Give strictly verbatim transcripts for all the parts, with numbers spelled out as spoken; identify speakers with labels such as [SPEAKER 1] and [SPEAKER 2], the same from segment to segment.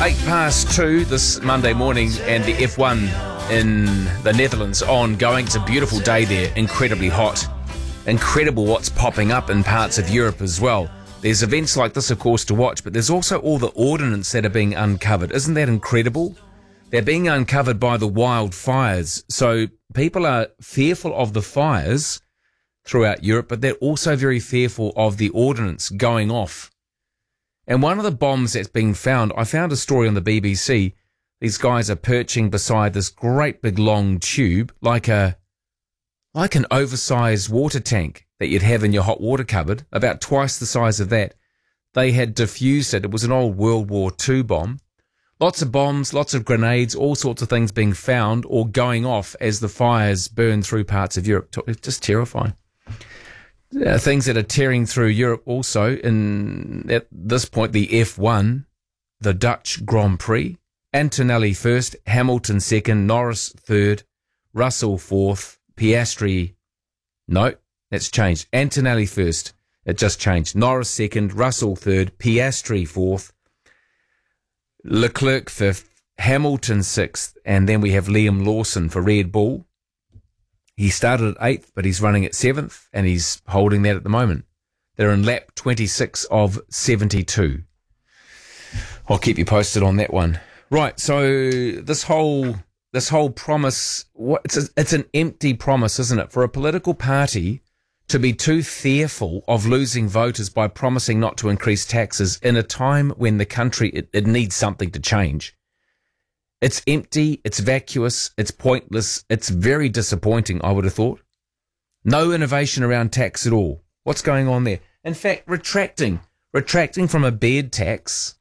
[SPEAKER 1] Eight past two this Monday morning, and the F one in the Netherlands ongoing. It's a beautiful day there, incredibly hot. Incredible what's popping up in parts of Europe as well. There's events like this, of course, to watch, but there's also all the ordnance that are being uncovered. Isn't that incredible? They're being uncovered by the wildfires. So people are fearful of the fires throughout Europe, but they're also very fearful of the ordnance going off. And one of the bombs that's been found, I found a story on the B B C. These guys are perching beside this great big long tube, like a, like an oversized water tank that you'd have in your hot water cupboard, about twice the size of that. They had diffused it. It was an old World War Two bomb. Lots of bombs, lots of grenades, all sorts of things being found or going off as the fires burn through parts of Europe. It's just terrifying. Uh, things that are tearing through Europe also, in at this point, the F one, the Dutch Grand Prix, Antonelli first, Hamilton second, Norris third, Russell fourth, Piastri, no, that's changed, Antonelli first, it just changed, Norris second, Russell third, Piastri fourth, Leclerc fifth, Hamilton sixth, and then we have Liam Lawson for Red Bull. He started at eighth, but he's running at seventh, and he's holding that at the moment. They're in lap twenty-six of seventy-two. I'll keep you posted on that one. Right, so this whole this whole promise, what it's a, it's an empty promise, isn't it? For a political party to be too fearful of losing voters by promising not to increase taxes in a time when the country, it, it needs something to change. It's empty, it's vacuous, it's pointless, it's very disappointing, I would have thought. No innovation around tax at all. What's going on there? In fact, retracting, retracting from a bed tax.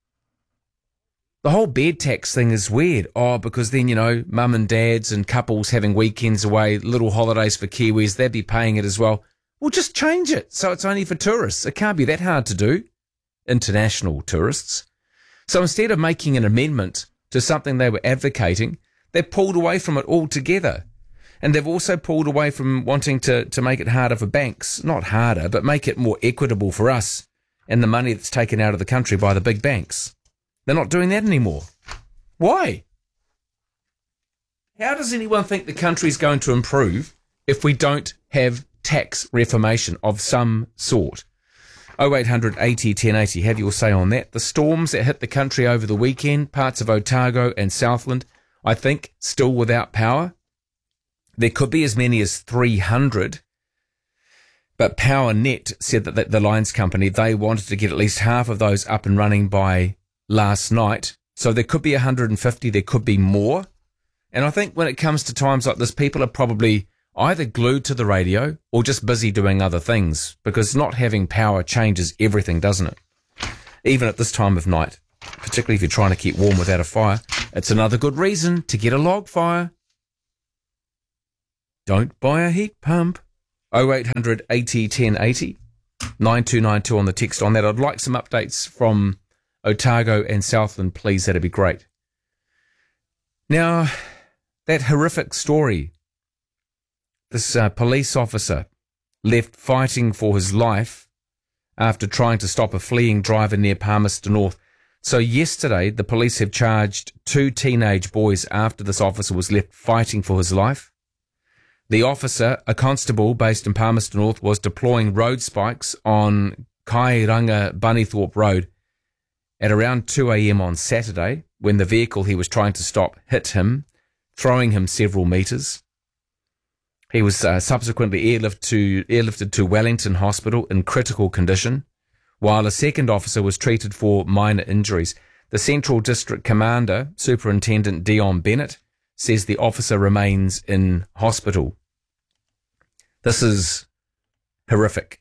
[SPEAKER 1] The whole bed tax thing is weird. Oh, because then, you know, mum and dads and couples having weekends away, little holidays for Kiwis, they'd be paying it as well. Well, just change it so it's only for tourists. It can't be that hard to do. International tourists. So instead of making an amendment to something they were advocating, they've pulled away from it altogether. And they've also pulled away from wanting to, to make it harder for banks. Not harder, but make it more equitable for us and the money that's taken out of the country by the big banks. They're not doing that anymore. Why? How does anyone think the country's going to improve if we don't have tax reformation of some sort? oh eight hundred eighty ten eighty, have your say on that. The storms that hit the country over the weekend, parts of Otago and Southland, I think, still without power. There could be as many as three hundred. But PowerNet said that the Lines company, they wanted to get at least half of those up and running by last night. So there could be one hundred fifty, there could be more. And I think when it comes to times like this, people are probably either glued to the radio or just busy doing other things, because not having power changes everything, doesn't it? Even at this time of night, particularly if you're trying to keep warm without a fire, it's another good reason to get a log fire. Don't buy a heat pump. oh eight hundred eighty ten eighty, nine two nine two on the text on that. I'd like some updates from Otago and Southland, please. That'd be great. Now, that horrific story. This uh, police officer left fighting for his life after trying to stop a fleeing driver near Palmerston North. So yesterday, the police have charged two teenage boys after this officer was left fighting for his life. The officer, a constable based in Palmerston North, was deploying road spikes on Kairanga Bunnythorpe Road at around two a.m. on Saturday when the vehicle he was trying to stop hit him, throwing him several metres. He was uh, subsequently airlifted to, airlifted to Wellington Hospital in critical condition, while a second officer was treated for minor injuries. The Central District Commander, Superintendent Dion Bennett, says the officer remains in hospital. This is horrific.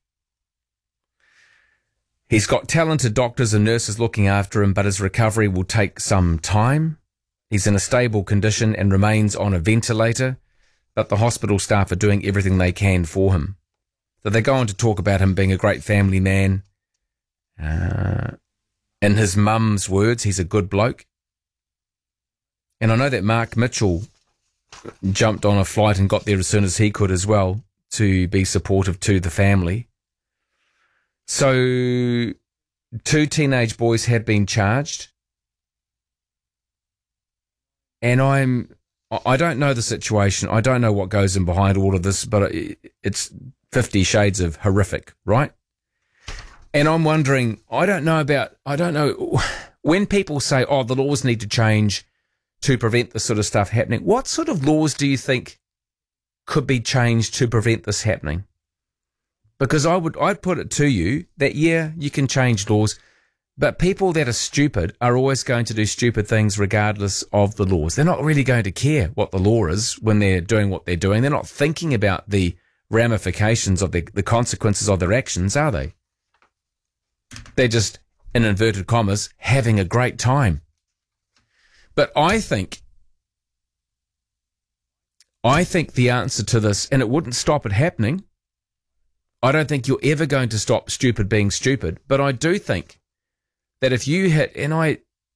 [SPEAKER 1] He's got talented doctors and nurses looking after him, but his recovery will take some time. He's in a stable condition and remains on a ventilator, but the hospital staff are doing everything they can for him. So they go on to talk about him being a great family man. Uh, in his mum's words, he's a good bloke. And I know that Mark Mitchell jumped on a flight and got there as soon as he could as well to be supportive to the family. So two teenage boys have been charged. and I'm, I don't know the situation. I don't know what goes in behind all of this, but it's fifty shades of horrific, right? And I'm wondering, I don't know about, I don't know, when people say, oh, the laws need to change to prevent this sort of stuff happening, what sort of laws do you think could be changed to prevent this happening? Because I would, I'd put it to you that, yeah, you can change laws, but people that are stupid are always going to do stupid things regardless of the laws. They're not really going to care what the law is when they're doing what they're doing. They're not thinking about the ramifications of the, the consequences of their actions, are they? They're just, in inverted commas, having a great time. But I think, I think the answer to this, and it wouldn't stop it happening, I don't think you're ever going to stop stupid being stupid, but I do think that if you hit, and I,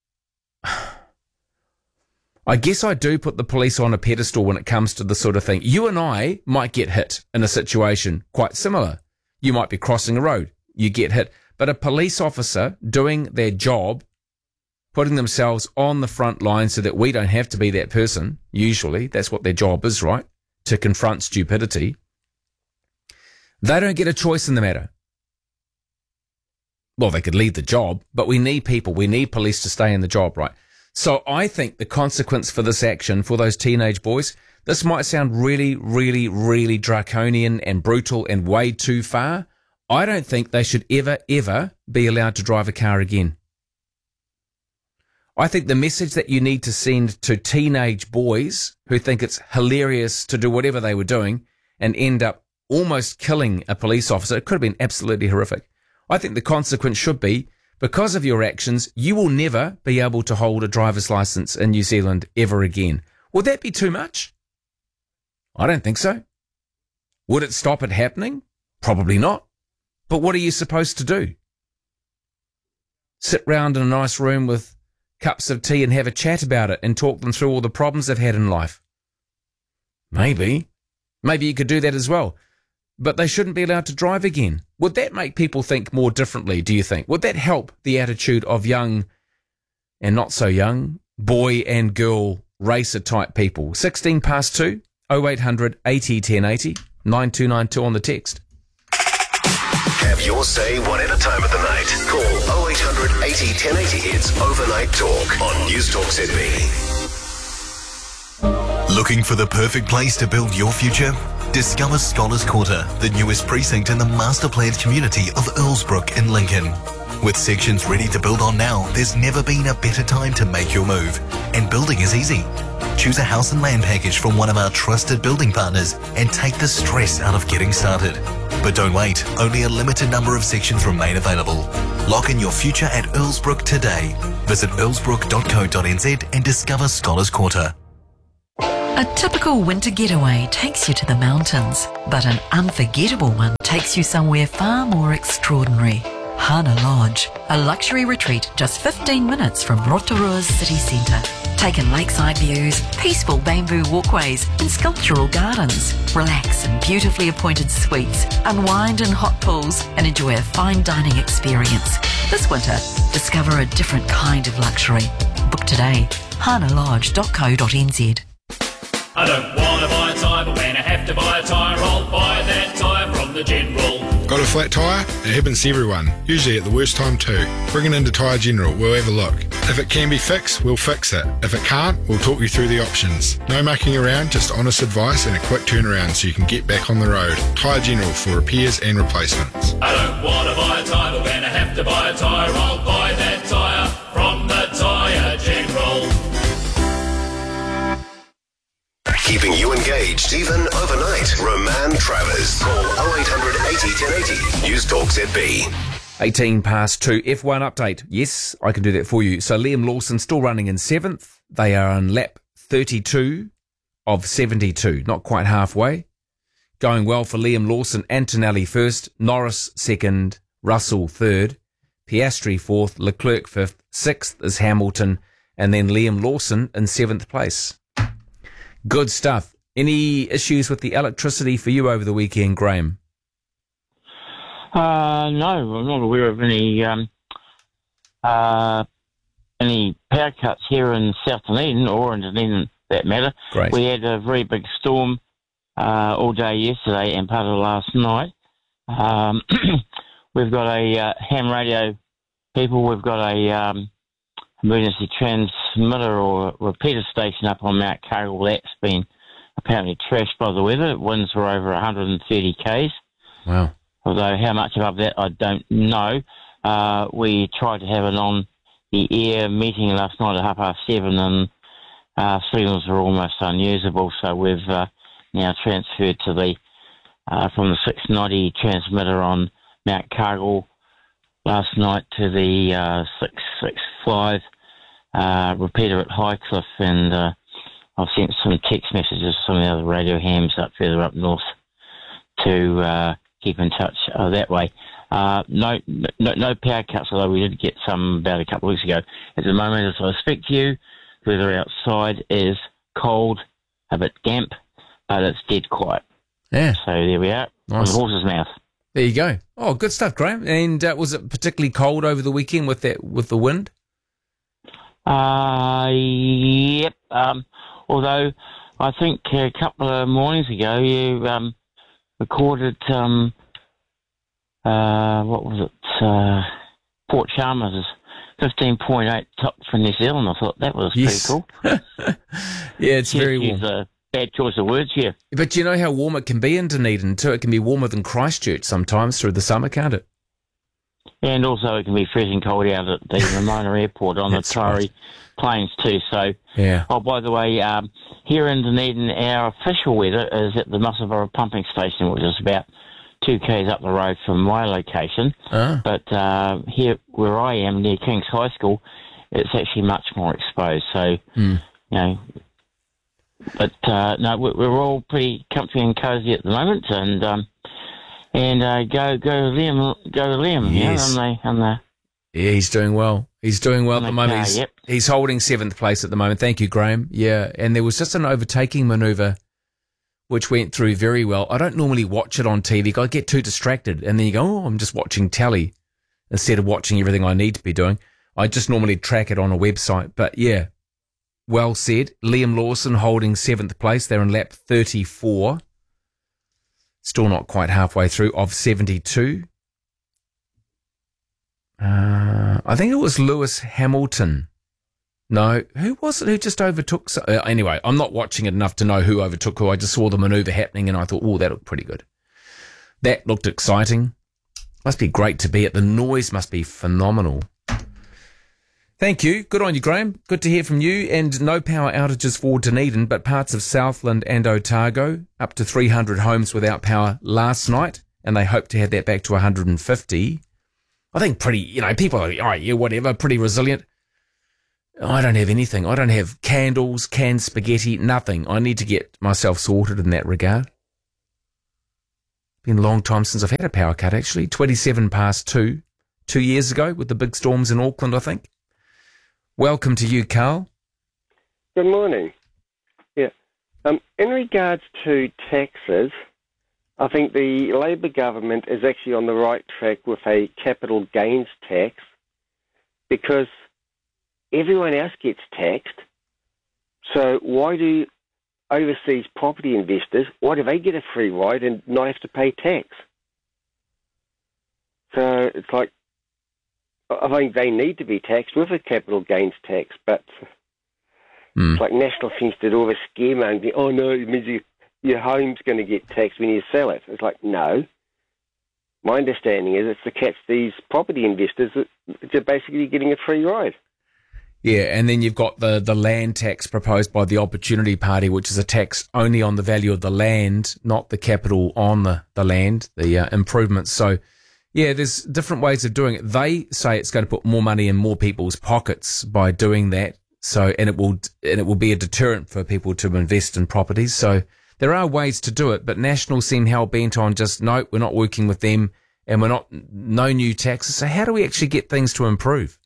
[SPEAKER 1] I guess I do put the police on a pedestal when it comes to this sort of thing. You and I might get hit in a situation quite similar. You might be crossing a road, you get hit. But a police officer doing their job, putting themselves on the front line so that we don't have to be that person, usually, that's what their job is, right? To confront stupidity. They don't get a choice in the matter. Well, they could leave the job, but we need people, we need police to stay in the job, right? So I think the consequence for this action, for those teenage boys, this might sound really, really, really draconian and brutal and way too far. I don't think they should ever, ever be allowed to drive a car again. I think the message that you need to send to teenage boys who think it's hilarious to do whatever they were doing and end up almost killing a police officer, it could have been absolutely horrific. I think the consequence should be, because of your actions, you will never be able to hold a driver's license in New Zealand ever again. Would that be too much? I don't think so. Would it stop it happening? Probably not. But what are you supposed to do? Sit round in a nice room with cups of tea and have a chat about it and talk them through all the problems they've had in life? Maybe. Maybe you could do that as well. But they shouldn't be allowed to drive again. Would that make people think more differently, do you think? Would that help the attitude of young and not so young, boy and girl racer type people? sixteen past two, oh eight hundred eighty ten eighty, nine two nine two on the text.
[SPEAKER 2] Have your say whatever time of the night. Call oh eight hundred eighty ten eighty. It's Overnight Talk on News Talk Z B. Looking for the perfect place to build your future? Discover Scholars Quarter, the newest precinct in the master-planned community of Earlsbrook in Lincoln. With sections ready to build on now, there's never been a better time to make your move. And building is easy. Choose a house and land package from one of our trusted building partners and take the stress out of getting started. But don't wait, only a limited number of sections remain available. Lock in your future at Earlsbrook today. Visit earlsbrook dot co dot n z and discover Scholars Quarter.
[SPEAKER 3] A typical winter getaway takes you to the mountains, but an unforgettable one takes you somewhere far more extraordinary. Hana Lodge, a luxury retreat just fifteen minutes from Rotorua's city centre. Take in lakeside views, peaceful bamboo walkways and sculptural gardens. Relax in beautifully appointed suites, unwind in hot pools and enjoy a fine dining experience. This winter, discover a different kind of luxury. Book today, hana lodge dot co dot n z.
[SPEAKER 4] I don't want to buy a tyre, but when I have to buy a tyre, I'll buy that tyre from the General. Got a flat tyre? It happens to everyone, usually at the worst time too. Bring it into Tyre General, we'll have a look. If it can be fixed, we'll fix it. If it can't, we'll talk you through the options. No mucking around, just honest advice and a quick turnaround so you can get back on the road. Tyre General for repairs and replacements. I don't want to buy a tyre, but when I have to buy a tyre, I'll buy that tyre from the Tyre General.
[SPEAKER 2] Keeping you engaged even overnight. Roman Travers. Call oh eight hundred eighty ten eighty. News Talk Z B.
[SPEAKER 1] eighteen past two. F one update. Yes, I can do that for you. So Liam Lawson still running in seventh. They are on lap thirty-two of seventy-two. Not quite halfway. Going well for Liam Lawson. Antonelli first. Norris second. Russell third. Piastri fourth. Leclerc fifth. Sixth is Hamilton. And then Liam Lawson in seventh place. Good stuff. Any issues with the electricity for you over the weekend, Graham?
[SPEAKER 5] Uh, no, I'm not aware of any um, uh, any power cuts here in South Dunedin, or in Dunedin for that matter.
[SPEAKER 1] Great.
[SPEAKER 5] We had a very big storm uh, all day yesterday and part of last night. Um, we've got a uh, ham radio people, we've got a um, emergency transmitter or repeater station up on Mount Cargill. That's been apparently trashed by the weather. Winds were over one hundred thirty k's.
[SPEAKER 1] Wow.
[SPEAKER 5] Although how much above that, I don't know. Uh, we tried to have an on-the-air meeting last night at half past seven, and uh, signals are almost unusable, so we've uh, now transferred to the uh, from the six ninety transmitter on Mount Cargill last night to the uh, six sixty-five uh, repeater at Highcliffe, and uh, I've sent some text messages to some of the other radio hams up further up north to uh, keep in touch uh, that way. Uh, no, no, no power cuts, although we did get some about a couple of weeks ago. At the moment, as I speak to you, the weather outside is cold, a bit damp, but it's dead quiet.
[SPEAKER 1] Yeah.
[SPEAKER 5] So there we are,
[SPEAKER 1] Nice.
[SPEAKER 5] on the horse's mouth.
[SPEAKER 1] There you go. Oh, good stuff, Graham. And uh, was it particularly cold over the weekend with that with the wind?
[SPEAKER 5] Uh, yep. Um, although I think a couple of mornings ago you um, recorded, um, uh, what was it, uh, Port Chalmers' fifteen point eight top for New Zealand. I thought that was
[SPEAKER 1] Yes.
[SPEAKER 5] pretty cool.
[SPEAKER 1] Yeah, it's very
[SPEAKER 5] Use
[SPEAKER 1] warm.
[SPEAKER 5] a bad choice of words here.
[SPEAKER 1] But you know how warm it can be in Dunedin too? It can be warmer than Christchurch sometimes through the summer, can't it?
[SPEAKER 5] And also it can be freezing cold out at the Ramona Airport on the
[SPEAKER 1] That's
[SPEAKER 5] Tari
[SPEAKER 1] right.
[SPEAKER 5] Plains too. So,
[SPEAKER 1] Yeah.
[SPEAKER 5] oh, by the way, um, here in Dunedin, our official weather is at the Musselburgh pumping station, which is about two k's up the road from my location.
[SPEAKER 1] Ah.
[SPEAKER 5] But uh, here where I am, near King's High School, it's actually much more exposed. So,
[SPEAKER 1] Mm.
[SPEAKER 5] you know, but uh, no, we're, we're all pretty comfy and cosy at the moment, and um, and uh, go go Liam, go Liam,
[SPEAKER 1] Yes.
[SPEAKER 5] yeah, on the on the.
[SPEAKER 1] Yeah, he's doing well. He's doing well at the
[SPEAKER 5] On the
[SPEAKER 1] moment.
[SPEAKER 5] car,
[SPEAKER 1] He's,
[SPEAKER 5] yep.
[SPEAKER 1] he's holding seventh place at the moment. Thank you, Graham. Yeah, and there was just an overtaking manoeuvre which went through very well. I don't normally watch it on T V. I get too distracted, and then you go, oh, I'm just watching tally instead of watching everything I need to be doing. I just normally track it on a website. But yeah, well said. Liam Lawson holding seventh place. They're in lap thirty-four. Still not quite halfway through of seventy-two. Uh, I think it was Lewis Hamilton. No, who was it who just overtook? So, uh, anyway, I'm not watching it enough to know who overtook who. I just saw the manoeuvre happening and I thought, oh, that looked pretty good. That looked exciting. Must be great to be at. The noise must be phenomenal. Thank you. Good on you, Graham. Good to hear from you. And no power outages for Dunedin, but parts of Southland and Otago. Up to three hundred homes without power last night, and they hope to have that back to one hundred fifty. I think pretty, you know, people are, all right, yeah, whatever, pretty resilient. I don't have anything. I don't have candles, canned spaghetti, nothing. I need to get myself sorted in that regard. Been a long time since I've had a power cut, actually. twenty-seven past two, two years ago with the big storms in Auckland, I think. Welcome to you, Carl.
[SPEAKER 6] Good morning. Yeah. Um, in regards to taxes, I think the Labor government is actually on the right track with a capital gains tax, because everyone else gets taxed. So why do overseas property investors, why do they get a free ride and not have to pay tax? So it's like, I think they need to be taxed with a capital gains tax, but
[SPEAKER 1] Mm.
[SPEAKER 6] it's like National seems to do all this scaremongering. Oh no, it means you, your home's going to get taxed when you sell it. It's like, no. My understanding is it's to catch these property investors that are basically getting a free ride.
[SPEAKER 1] Yeah, and then you've got the, the land tax proposed by the Opportunity Party, which is a tax only on the value of the land, not the capital on the, the land, the uh, improvements. So, yeah, there's different ways of doing it. They say it's going to put more money in more people's pockets by doing that. So, and it will and it will be a deterrent for people to invest in properties. So there are ways to do it, but National seem hell bent on just, no, we're not working with them, and we're not, no new taxes. So how do we actually get things to improve?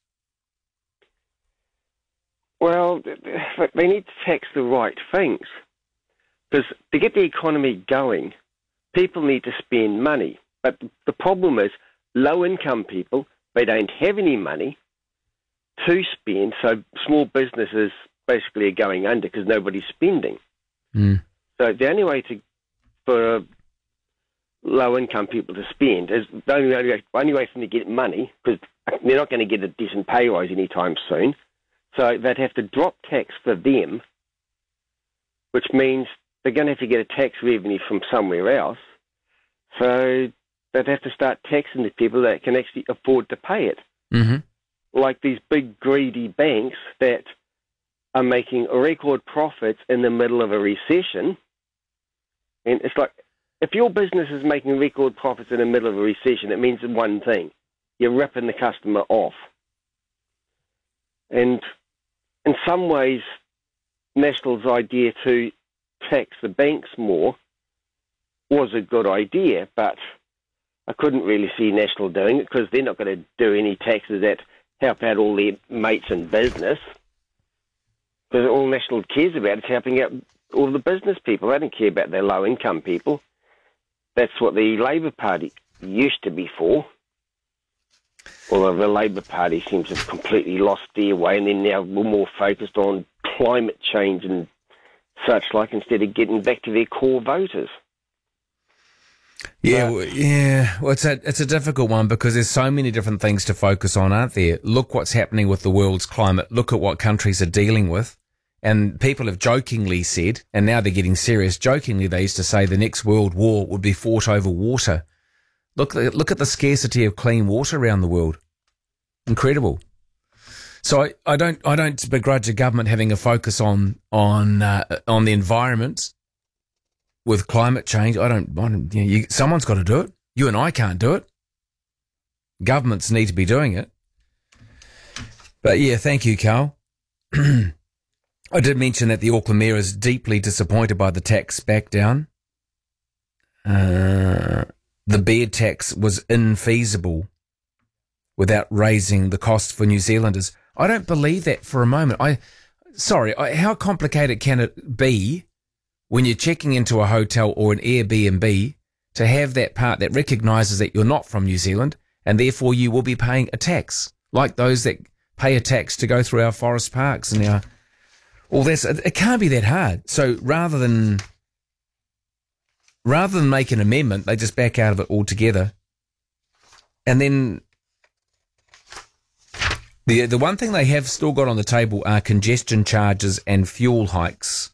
[SPEAKER 6] Well, they need to tax the right things. Because to get the economy going, people need to spend money. But the problem is, low-income people, they don't have any money. to spend, so small businesses basically are going under because nobody's spending.
[SPEAKER 1] Mm.
[SPEAKER 6] So the only way to for low-income people to spend is the only, only, way, only way for them to get money, because they're not going to get a decent pay rise anytime soon. So they'd have to drop tax for them, which means they're going to have to get a tax revenue from somewhere else. So they'd have to start taxing the people that can actually afford to pay it.
[SPEAKER 1] Mm-hmm.
[SPEAKER 6] Like these big greedy banks that are making record profits in the middle of a recession. And it's like, if your business is making record profits in the middle of a recession, it means one thing. You're ripping the customer off. And in some ways, National's idea to tax the banks more was a good idea, but I couldn't really see National doing it because they're not going to do any taxes that help out all their mates in business. Because all National cares about is helping out all the business people. They don't care about their low-income people. That's what the Labour Party used to be for. Although the Labour Party seems to have completely lost their way, and they're now more focused on climate change and such like, instead of getting back to their core voters.
[SPEAKER 1] Yeah, well, yeah. Well, it's a it's a difficult one because there's so many different things to focus on, aren't there? Look what's happening with the world's climate. Look at what countries are dealing with. And people have jokingly said, and now they're getting serious, jokingly they used to say the next world war would be fought over water. Look, look at the scarcity of clean water around the world. Incredible. So I, I don't I don't begrudge a government having a focus on on uh, on the environment with climate change. I don't. I don't you know, you, someone's got to do it. You and I can't do it. Governments need to be doing it. But yeah, thank you, Carl. I did mention that the Auckland Mayor is deeply disappointed by the tax back down. Uh, the bed tax was infeasible without raising the cost for New Zealanders. I don't believe that for a moment. I, sorry, I, how complicated can it be when you're checking into a hotel or an Airbnb to have that part that recognises that you're not from New Zealand and therefore you will be paying a tax, like those that pay a tax to go through our forest parks and our... All this, it can't be that hard. So rather than rather than make an amendment, they just back out of it altogether. And then the the one thing they have still got on the table are congestion charges and fuel hikes.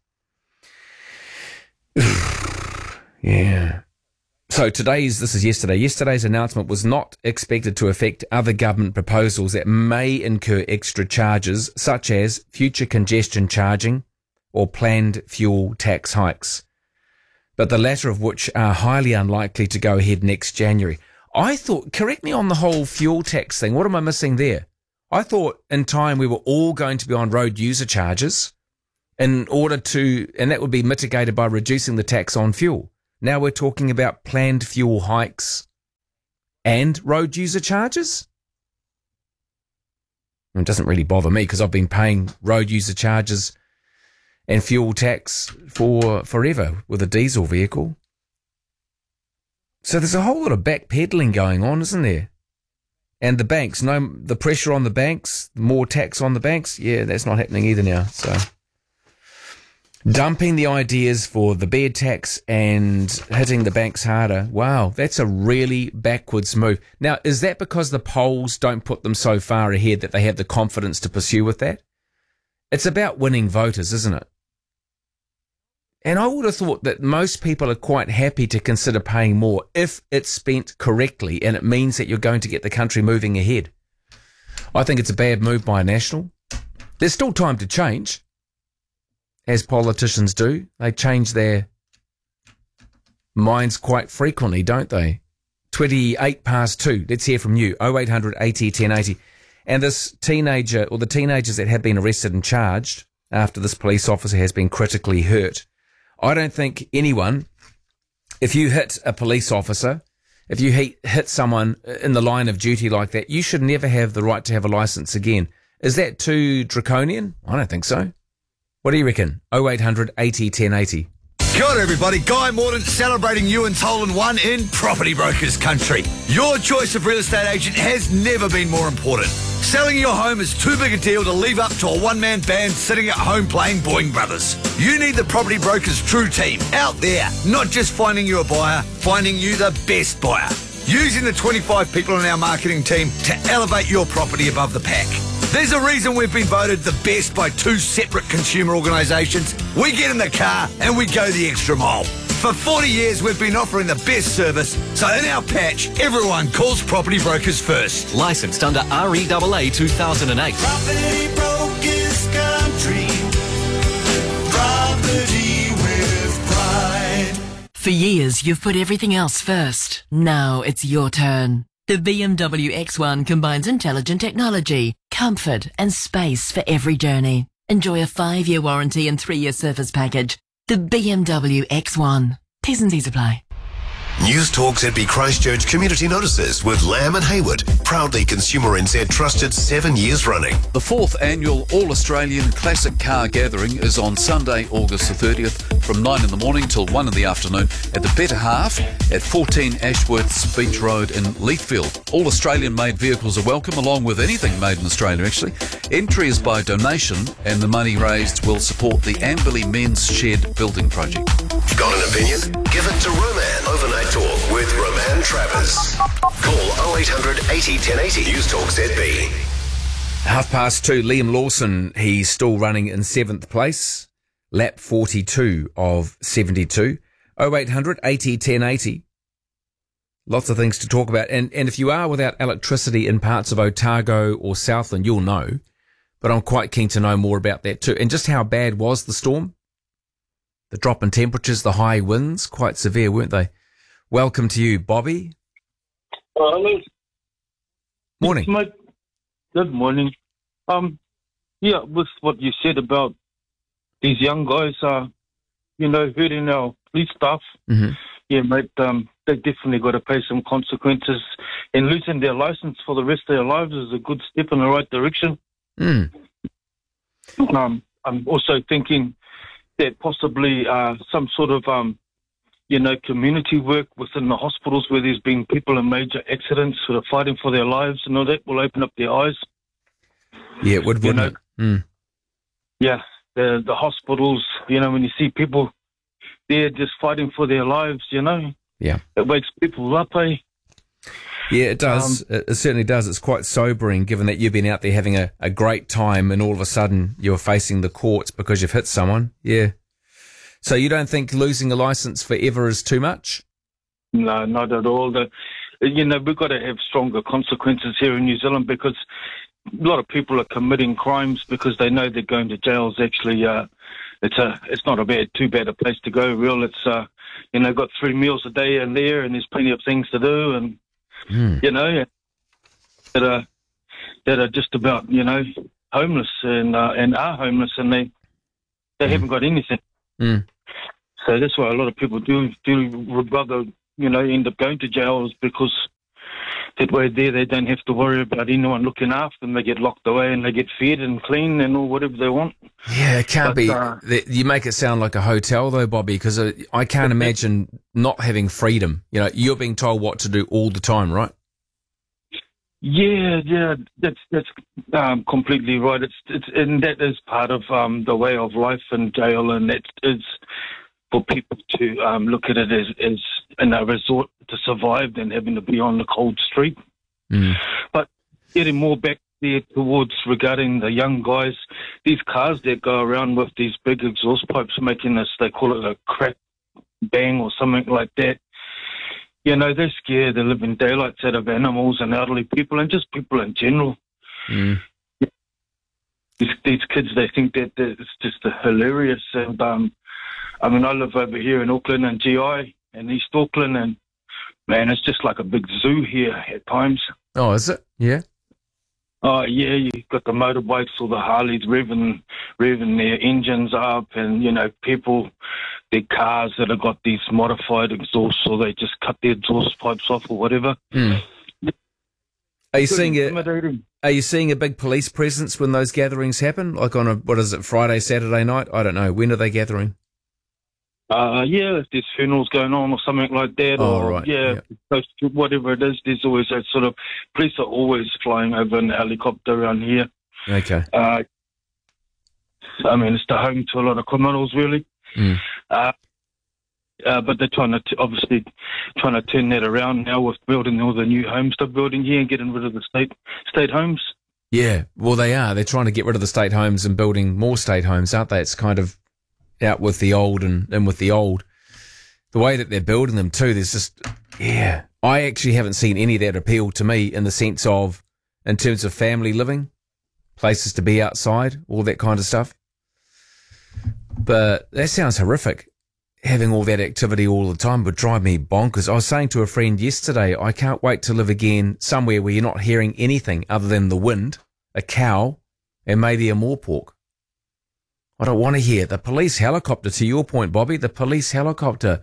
[SPEAKER 1] Yeah. So today's, this is yesterday, yesterday's announcement was not expected to affect other government proposals that may incur extra charges, such as future congestion charging or planned fuel tax hikes, but the latter of which are highly unlikely to go ahead next January. I thought, correct me on the whole fuel tax thing, what am I missing there? I thought in time we were all going to be on road user charges in order to, and that would be mitigated by reducing the tax on fuel. Now we're talking about planned fuel hikes and road user charges? It doesn't really bother me because I've been paying road user charges and fuel tax for forever with a diesel vehicle. So there's a whole lot of backpedaling going on, isn't there? And the banks, no, the pressure on the banks, more tax on the banks, yeah, that's not happening either now, so... Dumping the ideas for the bed tax and hitting the banks harder. Wow, that's a really backwards move. Now, is that because the polls don't put them so far ahead that they have the confidence to pursue with that? It's about winning voters, isn't it? And I would have thought that most people are quite happy to consider paying more if it's spent correctly and it means that you're going to get the country moving ahead. I think it's a bad move by a National. There's still time to change. As politicians do, they change their minds quite frequently, don't they? twenty-eight past two. Let's hear from you. oh eight hundred eighty ten eighty. And this teenager, or the teenagers that have been arrested and charged after this police officer has been critically hurt. I don't think anyone, if you hit a police officer, if you hit, hit someone in the line of duty like that, you should never have the right to have a licence again. Is that too draconian? I don't think so. What do you reckon? oh eight hundred eighty ten eighty.
[SPEAKER 7] Kia ora everybody, Guy Morden celebrating you and Tolan One in Property Brokers Country. Your choice of real estate agent has never been more important. Selling your home is too big a deal to leave up to a one-man band sitting at home playing Boeing Brothers. You need the Property Brokers True Team out there, not just finding you a buyer, finding you the best buyer. Using the twenty-five people in our marketing team to elevate your property above the pack. There's a reason we've been voted the best by two separate consumer organisations. We get in the car and we go the extra mile. For forty years, we've been offering the best service, so in our patch, everyone calls Property Brokers first.
[SPEAKER 8] Licensed under R E A A two thousand eight.
[SPEAKER 9] Property Brokers Country. Property with pride.
[SPEAKER 3] For years, you've put everything else first. Now it's your turn. The B M W X one combines intelligent technology, comfort and space for every journey. Enjoy a five-year warranty and three-year service package. The B M W X one. T's and C's apply.
[SPEAKER 10] News Talk Z B Christchurch Community Notices with Lamb and Hayward. Proudly Consumer N Z trusted seven years running.
[SPEAKER 11] The fourth annual All-Australian Classic Car Gathering is on Sunday, August the thirtieth from nine in the morning till one in the afternoon at the Better Half at fourteen Ashworths Beach Road in Leithfield. All Australian-made vehicles are welcome, along with anything made in Australia, actually. Entry is by donation, and the money raised will support the Amberley Men's Shed building project.
[SPEAKER 10] Got an opinion? Give it to Roman. Overnight Talk with Roman Travers. Call oh eight hundred eighty ten eighty. News Talk Z B.
[SPEAKER 1] Half past two, Liam Lawson, he's still running in seventh place. Lap forty-two of seventy-two. oh eight hundred eighty ten eighty. Lots of things to talk about. And, and if you are without electricity in parts of Otago or Southland, you'll know. But I'm quite keen to know more about that too. And just how bad was the storm? The drop in temperatures, the high winds, quite severe, weren't they? Welcome to you, Bobby.
[SPEAKER 12] Hello.
[SPEAKER 1] Morning.
[SPEAKER 12] Mate. Good morning. Um, yeah, with what you said about these young guys, uh, you know, hurting our police staff.
[SPEAKER 1] Mm-hmm.
[SPEAKER 12] Yeah, mate, um, they definitely got to pay some consequences. And losing their license for the rest of their lives is a good step in the right direction.
[SPEAKER 1] Mm.
[SPEAKER 12] Um, I'm also thinking that possibly uh, some sort of, um, you know, community work within the hospitals where there's been people in major accidents sort of fighting for their lives and all that will open up their eyes.
[SPEAKER 1] Yeah, it would, wouldn't
[SPEAKER 12] know,
[SPEAKER 1] it? Mm.
[SPEAKER 12] Yeah, the the hospitals, you know, when you see people there just fighting for their lives, you know.
[SPEAKER 1] Yeah.
[SPEAKER 12] It wakes people up, eh?
[SPEAKER 1] Yeah, it does. Um, it certainly does. It's quite sobering given that you've been out there having a, a great time and all of a sudden you're facing the courts because you've hit someone. Yeah. So you don't think losing a license forever is too much?
[SPEAKER 12] No, not at all. The, you know, we've got to have stronger consequences here in New Zealand because a lot of people are committing crimes because they know they're going to jail. It's actually, uh, it's a, it's not a bad, too bad a place to go. Real, it's, uh, you know, got three meals a day in there, and there's plenty of things to do, and
[SPEAKER 1] mm.
[SPEAKER 12] you know, that are that are just about, you know, homeless and uh, and are homeless, and they they mm. haven't got anything.
[SPEAKER 1] Mm.
[SPEAKER 12] So that's why a lot of people do do would rather, you know, end up going to jails because that way there they don't have to worry about anyone looking after them. They get locked away and they get fed and clean and all whatever they want.
[SPEAKER 1] Yeah, it can't
[SPEAKER 12] but,
[SPEAKER 1] be.
[SPEAKER 12] Uh,
[SPEAKER 1] You make it sound like a hotel though, Bobby, because I can't imagine not having freedom. You know, you're being told what to do all the time, right?
[SPEAKER 12] Yeah, yeah, that's that's um, completely right. It's it's and that is part of um, the way of life in jail, and that is for people to um, look at it as, as in a resort to survive than having to be on the cold street.
[SPEAKER 1] Mm.
[SPEAKER 12] But getting more back there towards regarding the young guys, these cars that go around with these big exhaust pipes making this, they call it a crack bang or something like that. You know, they scare the living daylights out of animals and elderly people and just people in general.
[SPEAKER 1] Mm.
[SPEAKER 12] These, these kids, they think that, that it's just hilarious. And, um, I mean, I live over here in Auckland and G I and East Auckland, and, man, it's just like a big zoo here at times.
[SPEAKER 1] Oh, is it? Yeah.
[SPEAKER 12] Oh, yeah, you've got the motorbikes or the Harleys revving, revving their engines up, and, you know, people, their cars that have got these modified exhausts, or they just cut their exhaust pipes off or whatever.
[SPEAKER 1] Mm. Are you seeing a, are you seeing a big police presence when those gatherings happen? Like on a, what is it, Friday, Saturday night? I don't know. When are they gathering?
[SPEAKER 12] Uh, yeah, if there's funerals going on or something like that,
[SPEAKER 1] Oh,
[SPEAKER 12] or
[SPEAKER 1] right,
[SPEAKER 12] yeah, close to whatever it is, there's always that sort of police are always flying over in a helicopter around here.
[SPEAKER 1] Okay.
[SPEAKER 12] Uh, I mean, it's the home to a lot of criminals, really.
[SPEAKER 1] Mm.
[SPEAKER 12] Uh, uh, but they're trying to t- obviously trying to turn that around now with building all the new homes they're building here and getting rid of the state state homes.
[SPEAKER 1] Yeah, well, they are. They're trying to get rid of the state homes and building more state homes, aren't they? It's kind of out with the old and in with the old. The way that they're building them too, there's just, yeah. I actually haven't seen any of that appeal to me in the sense of, in terms of family living, places to be outside, all that kind of stuff. But that sounds horrific. Having all that activity all the time would drive me bonkers. I was saying to a friend yesterday, I can't wait to live again somewhere where you're not hearing anything other than the wind, a cow, and maybe a moorpork. I don't want to hear the police helicopter, to your point, Bobby, the police helicopter.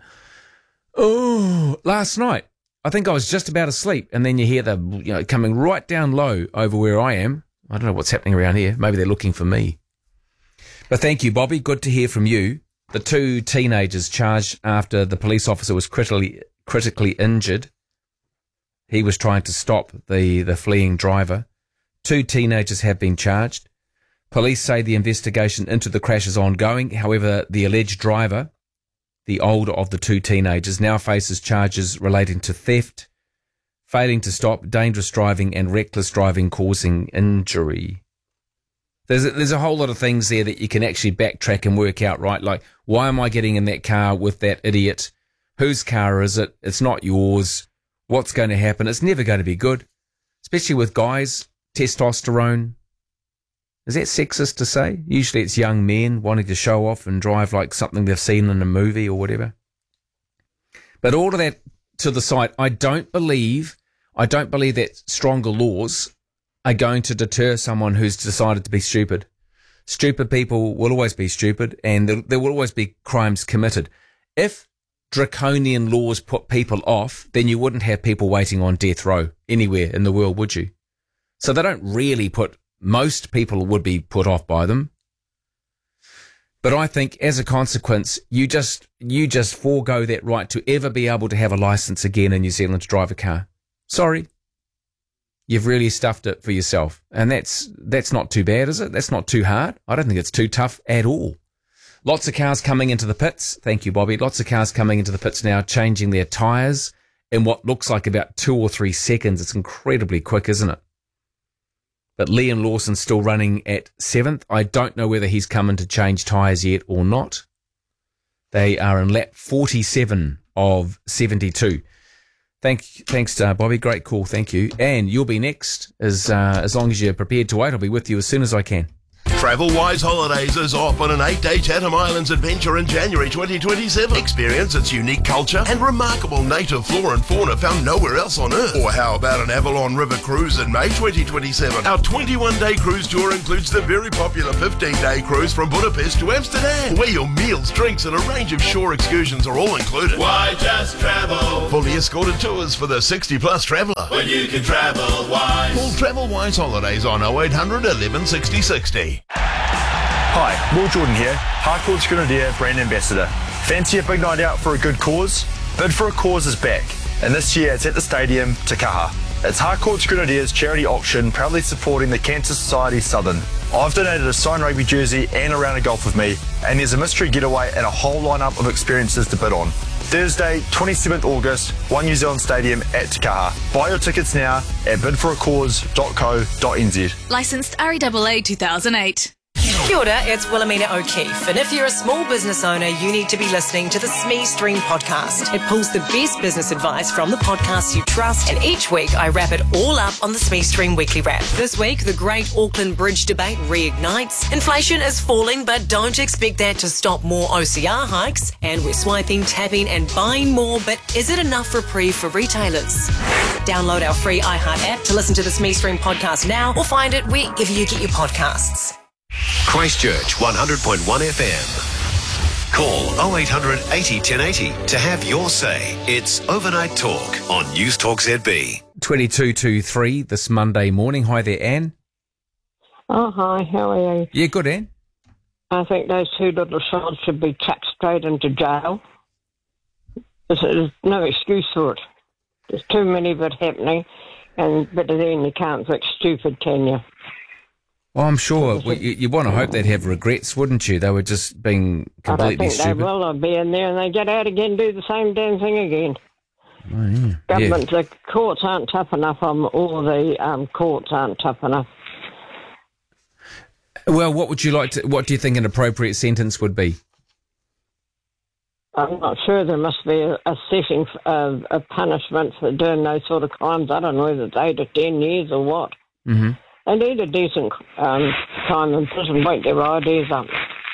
[SPEAKER 1] Oh, last night, I think I was just about asleep, and then you hear the, you know, coming right down low over where I am. I don't know what's happening around here. Maybe they're looking for me. But thank you, Bobby. Good to hear from you. The two teenagers charged after the police officer was critically critically injured. He was trying to stop the, the fleeing driver. Two teenagers have been charged. Police say the investigation into the crash is ongoing. However, the alleged driver, the older of the two teenagers, now faces charges relating to theft, failing to stop, dangerous driving, and reckless driving causing injury. There's a, there's a whole lot of things there that you can actually backtrack and work out, right? Like, why am I getting in that car with that idiot? Whose car is it? It's not yours. What's going to happen? It's never going to be good, especially with guys, testosterone. Is that sexist to say? Usually it's young men wanting to show off and drive like something they've seen in a movie or whatever. But all of that to the side, I don't believe, I don't believe that stronger laws are going to deter someone who's decided to be stupid. Stupid people will always be stupid, and there, there will always be crimes committed. If draconian laws put people off, then you wouldn't have people waiting on death row anywhere in the world, would you? So they don't really put, most people would be put off by them. But I think as a consequence, you just, you just forego that right to ever be able to have a license again in New Zealand to drive a car. Sorry. You've really stuffed it for yourself. And that's that's not too bad, is it? That's not too hard. I don't think it's too tough at all. Lots of cars coming into the pits. Thank you, Bobby. Lots of cars coming into the pits now, changing their tyres in what looks like about two or three seconds. It's incredibly quick, isn't it? But Liam Lawson's still running at seventh. I don't know whether he's coming to change tyres yet or not. They are in lap forty-seven of seventy-two. Thank, thanks, uh, Bobby. Great call. Thank you. And you'll be next. As uh, as long as you're prepared to wait, I'll be with you as soon as I can.
[SPEAKER 10] Travel Wise Holidays is off on an eight-day Chatham Islands adventure in January twenty twenty-seven. Experience its unique culture and remarkable native flora and fauna found nowhere else on Earth. Or how about an Avalon River cruise in May twenty twenty-seven? Our twenty-one day cruise tour includes the very popular fifteen day cruise from Budapest to Amsterdam, where your meals, drinks and a range of shore excursions are all included.
[SPEAKER 9] Why just travel?
[SPEAKER 10] Fully escorted tours for the sixty plus traveller.
[SPEAKER 9] When you can travel wise.
[SPEAKER 10] Call Travel Wise Holidays on oh eight hundred eleven sixty sixty.
[SPEAKER 13] Hi, Will Jordan here, Harcourt's Grenadier Brand Ambassador. Fancy a big night out for a good cause? Bid for a Cause is back, and this year it's at the stadium, Te Kaha. It's Harcourt's Grenadiers charity auction, proudly supporting the Cancer Society Southern. I've donated a signed rugby jersey and a round of golf with me, and there's a mystery getaway and a whole lineup of experiences to bid on. Thursday, twenty-seventh August, One New Zealand Stadium at Te Kaha. Buy your tickets now at bid for a cause dot co dot n z.
[SPEAKER 14] Licensed R E A A two thousand eight.
[SPEAKER 15] Kia ora, it's Wilhelmina O'Keefe, and if you're a small business owner, you need to be listening to the S M E Stream podcast. It pulls the best business advice from the podcasts you trust, and each week I wrap it all up on the S M E Stream Weekly Wrap. This week, the Great Auckland Bridge debate reignites. Inflation is falling, but don't expect that to stop more O C R hikes. And we're swiping, tapping and buying more, but is it enough reprieve for retailers? Download our free iHeart app to listen to the S M E Stream podcast now, or find it wherever you get your podcasts.
[SPEAKER 10] Christchurch one hundred point one F M. Call oh eight hundred eighty ten eighty to have your say. It's Overnight Talk on News Talk Z B.
[SPEAKER 1] twenty-two to three this Monday morning. Hi there, Anne.
[SPEAKER 16] Oh, hi. How are you?
[SPEAKER 1] Yeah, good, Anne.
[SPEAKER 16] I think those two little sods should be chucked straight into jail. There's, there's no excuse for it. There's too many of it happening, and but then you can't fix stupid, can you?
[SPEAKER 1] Well, I'm sure well, you, you want to hope they'd have regrets, wouldn't you? They were just being completely
[SPEAKER 16] I don't think
[SPEAKER 1] stupid.
[SPEAKER 16] they will. They'll be in there and they get out again, do the same damn thing again.
[SPEAKER 1] Oh, yeah.
[SPEAKER 16] Government,
[SPEAKER 1] yeah.
[SPEAKER 16] the courts aren't tough enough on, all the um, courts aren't tough enough.
[SPEAKER 1] Well, what would you like to? What do you think an appropriate sentence would be?
[SPEAKER 16] I'm not sure. There must be a, a setting of a punishment for doing those sort of crimes. I don't know whether it's eight or ten years or what.
[SPEAKER 1] Mm-hmm.
[SPEAKER 16] They need a decent um, time in prison, won't their ideas up.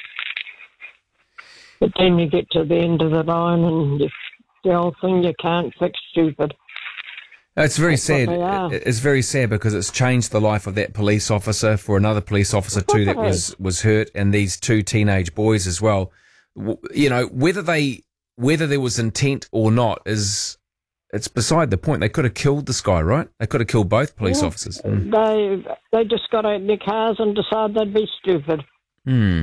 [SPEAKER 16] But then you get to the end of the line and you, the whole thing you can't fix stupid.
[SPEAKER 1] It's very
[SPEAKER 16] That's what
[SPEAKER 1] sad.
[SPEAKER 16] they are.
[SPEAKER 1] It's very sad because it's changed the life of that police officer for another police officer too that was, was hurt, and these two teenage boys as well. You know, whether they whether there was intent or not is it's beside the point. They could have killed this guy, right? They could have killed both police
[SPEAKER 16] Yeah.
[SPEAKER 1] officers. Mm.
[SPEAKER 16] They they just got out in their cars and decided they'd be stupid.
[SPEAKER 1] Hmm.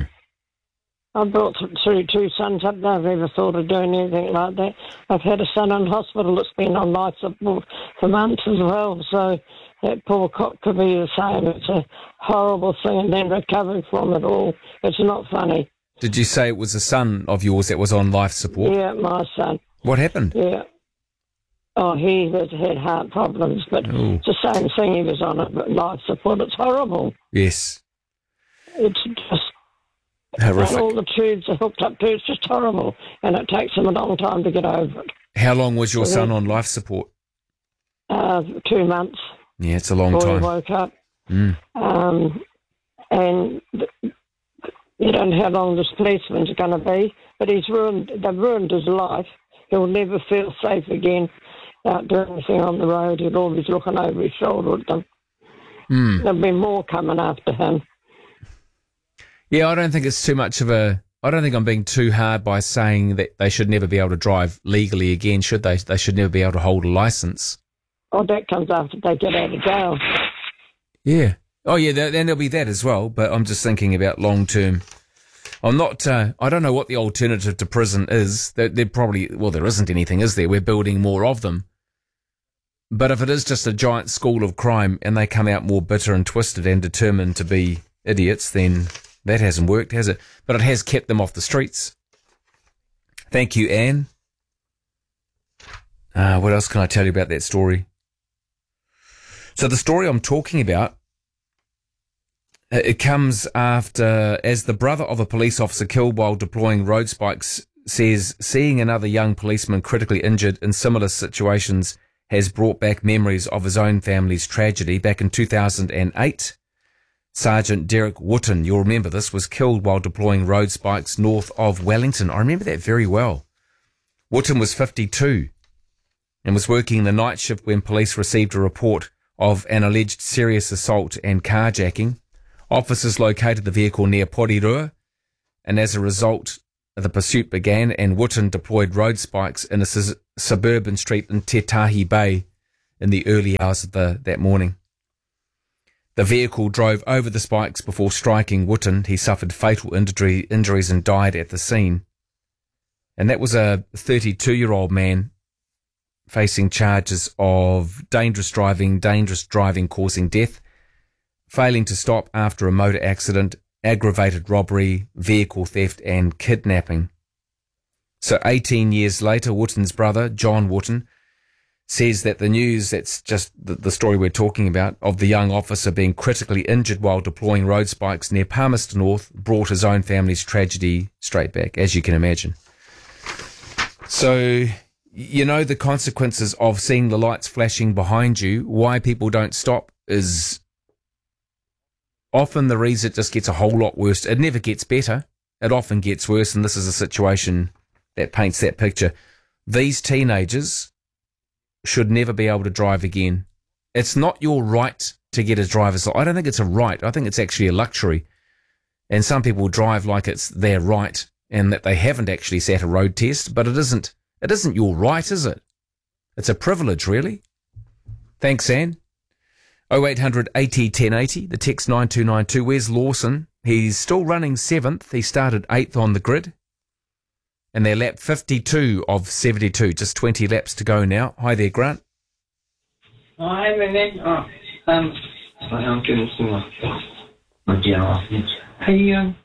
[SPEAKER 16] I brought through two sons up. They've never thought of doing anything like that. I've had a son in hospital that's been on life support for months as well. So that poor cock could be the same. It's a horrible thing, and then recovering from it all. It's not funny.
[SPEAKER 1] Did you say it was a son of yours that was on life support?
[SPEAKER 16] Yeah, my son.
[SPEAKER 1] What happened?
[SPEAKER 16] Yeah. Oh, he has had heart problems, but
[SPEAKER 1] Ooh.
[SPEAKER 16] it's the same thing. He was on a life support. It's horrible.
[SPEAKER 1] Yes.
[SPEAKER 16] It's just
[SPEAKER 1] Horrific.
[SPEAKER 16] and all the tubes are hooked up to. It's just horrible, and it takes them a long time to get over it.
[SPEAKER 1] How long was your
[SPEAKER 16] So
[SPEAKER 1] son
[SPEAKER 16] then-
[SPEAKER 1] on life support?
[SPEAKER 16] Uh, two months.
[SPEAKER 1] Yeah, it's a long
[SPEAKER 16] before
[SPEAKER 1] time.
[SPEAKER 16] he woke up.
[SPEAKER 1] Mm.
[SPEAKER 16] Um, and th- you don't know how long this policeman's going to be, but he's ruined. They've ruined his life. He'll never feel safe again out doing anything on the road. He'll always looking over his shoulder at them.
[SPEAKER 1] Mm.
[SPEAKER 16] There'll be more coming after him.
[SPEAKER 1] Yeah, I don't think it's too much of a. I don't think I'm being too hard by saying that they should never be able to drive legally again, should they? They should never be able to hold a license.
[SPEAKER 16] Oh, that comes after they get out of jail.
[SPEAKER 1] Yeah. Oh, yeah, then there'll be that as well. But I'm just thinking about long term. I'm not. Uh, I don't know what the alternative to prison is. There, there probably. Well, there isn't anything, is there? We're building more of them. But if it is just a giant school of crime and they come out more bitter and twisted and determined to be idiots, then that hasn't worked, has it? But it has kept them off the streets. Thank you, Anne. Uh, what else can I tell you about that story? So the story I'm talking about, it comes after, as the brother of a police officer killed while deploying road spikes says, seeing another young policeman critically injured in similar situations has brought back memories of his own family's tragedy. Back in two thousand eight, Sergeant Derek Wootton, you'll remember this, was killed while deploying road spikes north of Wellington. I remember that very well. Wootton was fifty-two and was working the night shift when police received a report of an alleged serious assault and carjacking. Officers located the vehicle near Porirua, and as a result, the pursuit began, and Wootton deployed road spikes in a su- suburban street in Te Tahi Bay in the early hours of the, that morning. The vehicle drove over the spikes before striking Wootton. He suffered fatal injury, injuries and died at the scene. And that was a thirty-two-year-old man facing charges of dangerous driving, dangerous driving causing death, failing to stop after a motor accident, aggravated robbery, vehicle theft and kidnapping. So eighteen years later, Wootton's brother, John Wootton, says that the news, that's just the, the story we're talking about, of the young officer being critically injured while deploying road spikes near Palmerston North brought his own family's tragedy straight back, as you can imagine. So, you know, the consequences of seeing the lights flashing behind you, why people don't stop is often the reason it just gets a whole lot worse. It never gets better. It often gets worse, and this is a situation that paints that picture. These teenagers should never be able to drive again. It's not your right to get a driver's license. I don't think it's a right. I think it's actually a luxury. And some people drive like it's their right and that they haven't actually sat a road test, but it isn't. It isn't your right, is it? It's a privilege, really. Thanks, Anne. oh eight hundred eighty ten eighty, the text nine two nine two. Wes Lawson He's still running seventh. He started eighth on the grid. And they're lap fifty-two of seventy-two. Just twenty laps to go now. Hi there, Grant.
[SPEAKER 17] Oh, hey, man. Oh, um, I'm doing some my dear. Hey, um.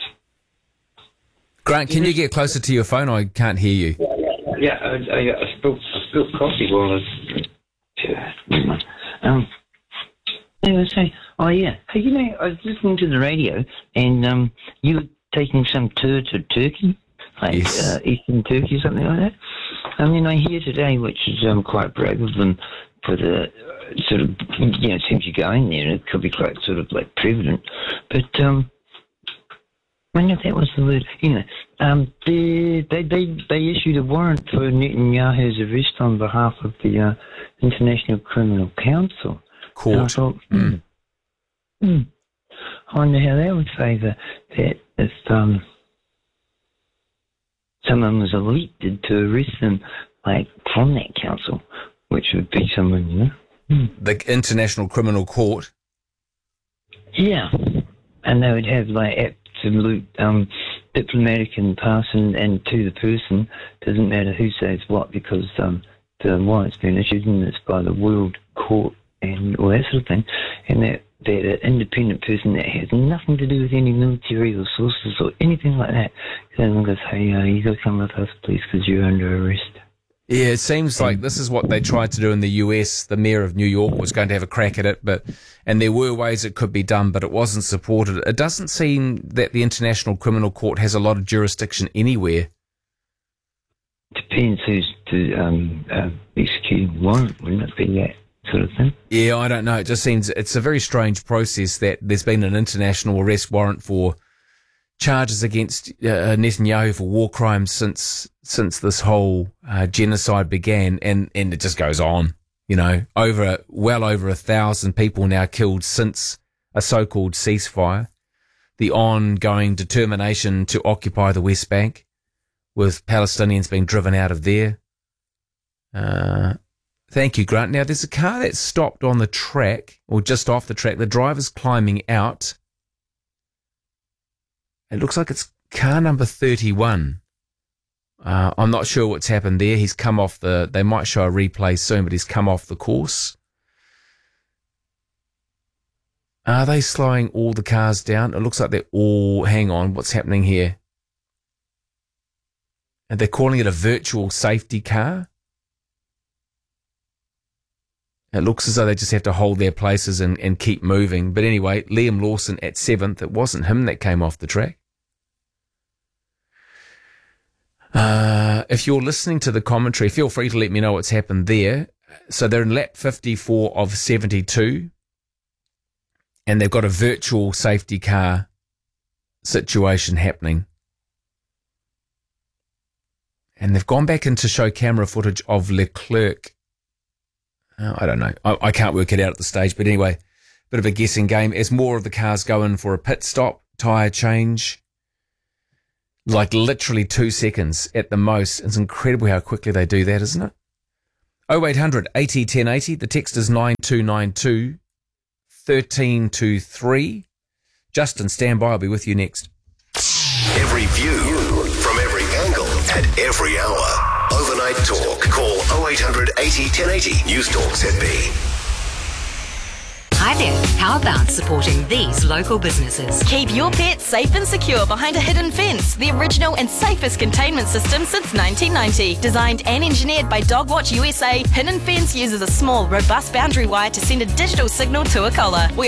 [SPEAKER 1] Grant, can you get closer to your phone? I can't hear you.
[SPEAKER 17] Yeah, yeah, yeah. I, I, I spilled, I spilled coffee while I was. Yeah, um. I was saying, oh yeah. Hey, you know, I was listening to the radio, and um, you were taking some tour to Turkey, like
[SPEAKER 1] yes.
[SPEAKER 17] uh, Eastern Turkey, something like that. I mean, I hear today, which is um, quite brave of them for the uh, sort of, you know, it seems you're going there, and it could be quite sort of like prevalent, but um, I wonder if that was the word. You know, um, they they they they issued a warrant for Netanyahu's arrest on behalf of the uh, International Criminal Council.
[SPEAKER 1] Court.
[SPEAKER 17] And I thought, hmm, hmm, I wonder how that would favour that if um, someone was elected to arrest them, like from that council, which would be someone, you know. Hmm.
[SPEAKER 1] The International Criminal Court.
[SPEAKER 17] Yeah, and they would have like absolute um, diplomatic and pass and, and to the person. Doesn't matter who says what, because um, the warrant's been issued and it's by the World Court and all that sort of thing, and that, that an independent person that has nothing to do with any military or sources or anything like that, then goes, hey, uh, you got to come with us, please, because you're under arrest.
[SPEAKER 1] Yeah, it seems like this is what they tried to do in the U S. The mayor of New York was going to have a crack at it, but and there were ways it could be done, but it wasn't supported. It doesn't seem that the International Criminal Court has a lot of jurisdiction anywhere.
[SPEAKER 17] Depends who's to um, uh, execute the warrant, wouldn't it be that sort of thing?
[SPEAKER 1] Yeah, I don't know. It just seems it's a very strange process that there's been an international arrest warrant for charges against uh, Netanyahu for war crimes since since this whole uh, genocide began, and, and it just goes on. You know, over well over a thousand people now killed since a so-called ceasefire. The ongoing determination to occupy the West Bank, with Palestinians being driven out of there. Uh, thank you, Grant. Now, there's a car that stopped on the track, or just off the track. The driver's climbing out. It looks like it's car number thirty-one. Uh, I'm not sure what's happened there. He's come off the... They might show a replay soon, but he's come off the course. Are they slowing all the cars down? It looks like they're all... Hang on, what's happening here? And they're calling it a virtual safety car. It looks as though they just have to hold their places and, and keep moving. But anyway, Liam Lawson at seventh. It wasn't him that came off the track. Uh, if you're listening to the commentary, feel free to let me know what's happened there. So they're in lap fifty-four of seventy-two. And they've got a virtual safety car situation happening. And they've gone back in to show camera footage of Leclerc. Oh, I don't know. I, I can't work it out at the stage. But anyway, bit of a guessing game as more of the cars go in for a pit stop, tyre change. Like literally two seconds at the most. It's incredible how quickly they do that, isn't it? oh eight hundred eighty ten eighty. The text is nine two nine two one three two three. Justin, stand by. I'll be with you next.
[SPEAKER 2] Every view from every angle at every hour. Overnight Talk. Call oh eight hundred eighty ten eighty. News Talk Z B.
[SPEAKER 3] Hi there. How about supporting these local businesses?
[SPEAKER 14] Keep your pets safe and secure behind a hidden fence. The original and safest containment system since nineteen ninety. Designed and engineered by Dogwatch U S A, Hidden Fence uses a small, robust boundary wire to send a digital signal to a collar. We